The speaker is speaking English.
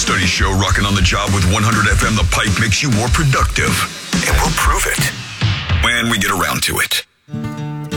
Studies show rocking on the job with 100 FM The Pipe makes you more productive. And we'll prove it when we get around to it.